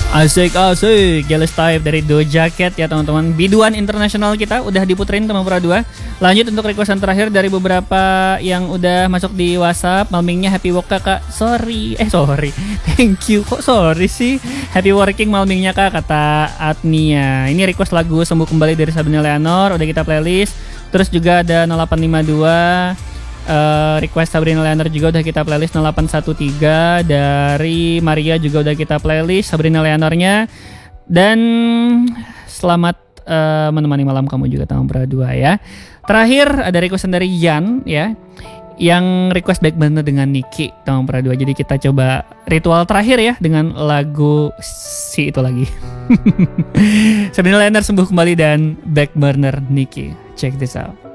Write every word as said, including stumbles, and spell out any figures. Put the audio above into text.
Asik asik, Jealous Type dari Doja Cat ya teman-teman. Biduan internasional kita udah diputerin teman Pura dua. Lanjut untuk requestan terakhir dari beberapa yang udah masuk di WhatsApp. Malmingnya happy work kakak. Sorry, eh sorry. Thank you. Kok sorry sih? Happy working malmingnya kak kata Atnia. Ini request lagu Sembuh Kembali dari Sabrina Leonor udah kita playlist. Terus juga ada nol delapan lima dua Uh, request Sabrina Leonor juga udah kita playlist. Nol delapan satu tiga dari Maria juga udah kita playlist Sabrina Leonornya. Dan selamat uh, menemani malam kamu juga teman Pura dua ya. Terakhir ada requestan dari Yan ya, yang request back bener dengan Niki teman Pura dua. Jadi kita coba ritual terakhir ya dengan lagu si itu lagi. Sabrina Leonor Sembuh Kembali dan Back Burner Niki. Check this out.